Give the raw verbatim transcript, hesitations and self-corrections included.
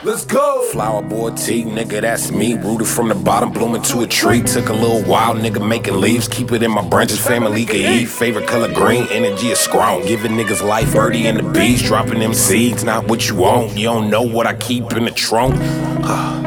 Let's go. Flower boy T, nigga, that's me. Rooted from the bottom, blooming to a tree. Took a little while, nigga, making leaves. Keep it in my branches, family can eat. Favorite color green, energy is strong. Giving niggas life, birdie and the bees. Dropping them seeds, not what you want. You don't know what I keep in the trunk.